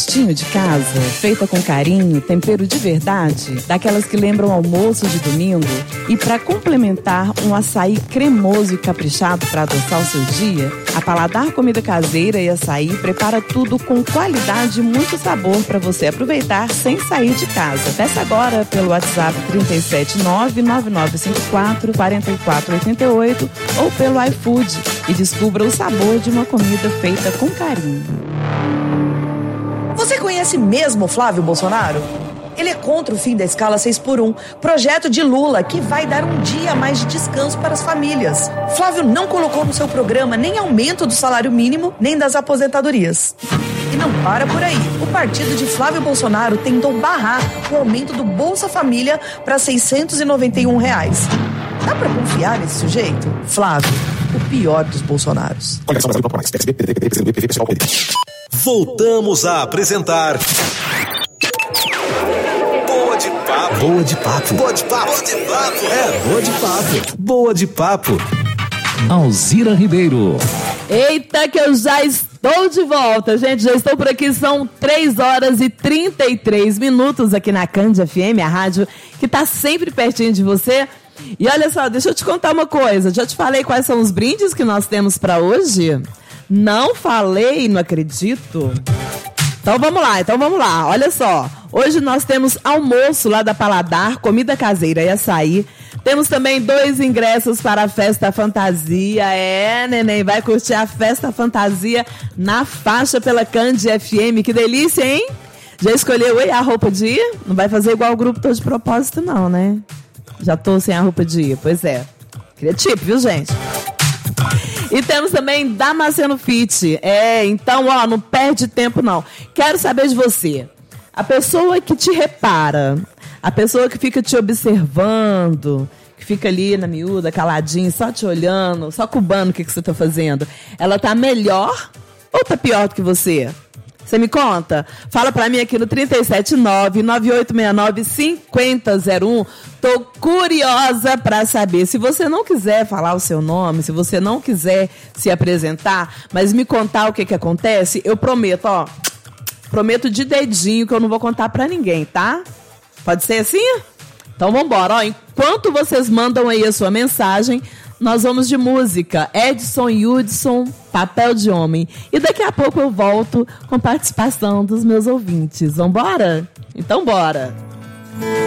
gostinho de casa, feita com carinho, tempero de verdade, daquelas que lembram almoço de domingo? E para complementar, um açaí cremoso e caprichado para adoçar o seu dia? A Paladar Comida Caseira e Açaí prepara tudo com qualidade e muito sabor para você aproveitar sem sair de casa. Peça agora pelo WhatsApp 379-9954-4488 ou pelo iFood e descubra o sabor de uma comida feita com carinho. Você conhece mesmo o Flávio Bolsonaro? Ele é contra o fim da escala 6x1, projeto de Lula que vai dar um dia a mais de descanso para as famílias. Flávio não colocou no seu programa nem aumento do salário mínimo, nem das aposentadorias. E não para por aí. O partido de Flávio Bolsonaro tentou barrar o aumento do Bolsa Família para R$ 691. Dá pra confiar nesse sujeito? Flávio, o pior dos Bolsonaros. Voltamos a apresentar Boa de Papo. Boa de Papo. Boa de Papo. Boa de Papo. Boa de Papo. Boa de Papo. Alzira Ribeiro. Eita, que eu já estou de volta, gente. Já estou por aqui, são 3h33 aqui na Cândia FM, a rádio que tá sempre pertinho de você. E olha só, deixa eu te contar uma coisa. Já te falei quais são os brindes que nós temos para hoje? Não falei, não acredito. Então vamos lá. Olha só, hoje nós temos almoço lá da Paladar, comida caseira e açaí. Temos também 2 ingressos para a Festa Fantasia. Neném, vai curtir a Festa Fantasia na faixa pela Cândia FM. Que delícia, hein? Já escolheu a roupa de ir? Não vai fazer igual o grupo Tô de Propósito, não, né? Já tô sem a roupa de ir, pois é. Criativo, viu, gente? E temos também Damasceno Fit. Então, não perde tempo, não. Quero saber de você. A pessoa que te repara, a pessoa que fica te observando, que fica ali na miúda, caladinha, só te olhando, só cubando o que você tá fazendo, ela tá melhor ou tá pior do que você? Você me conta? Fala pra mim aqui no 379-9869-5001. Tô curiosa pra saber. Se você não quiser falar o seu nome, se você não quiser se apresentar, mas me contar o que acontece, eu prometo, prometo de dedinho que eu não vou contar pra ninguém, tá? Pode ser assim? Então vambora. Enquanto vocês mandam aí a sua mensagem, nós vamos de música. Edson Hudson, Papel de Homem. E daqui a pouco eu volto com participação dos meus ouvintes. Vambora? Então bora!